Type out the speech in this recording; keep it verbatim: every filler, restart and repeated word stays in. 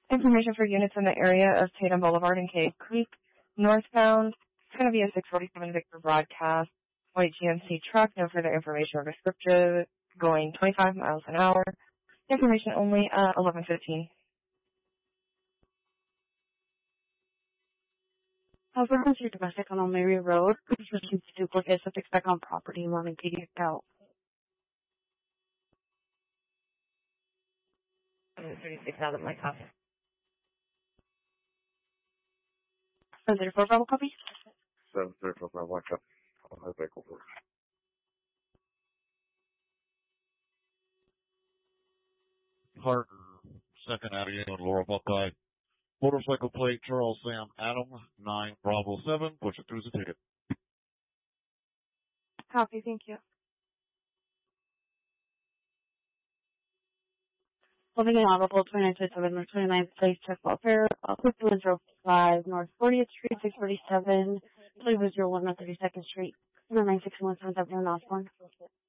Information for units in the area of Tatum Boulevard and Cave Creek. Northbound, it's going to be a six forty-seven Victor broadcast. White G M C truck, no further information or descriptive, going twenty-five miles an hour. Information only at eleven fifteen. However, once you're domestic on O'Mary Road, please receive duplicates of expect on property wanting P D F out. thirty-six thousand, my copy. seven thirty-four Bravo copy? seven thirty-four Bravo, one copy. I'll have that go for it. Parker, second Avenue and Laura Buckeye. Motorcycle plate Charles Sam Adam, nine Bravo seven. Push it through the ticket. Copy, thank you. Living in Audible, twenty-nine twenty-seven North twenty-ninth Place, Check Welfare, Quick one zero five North fortieth Street, six forty-seven, three zero one North thirty-second Street, nine six one seven seven Osborne.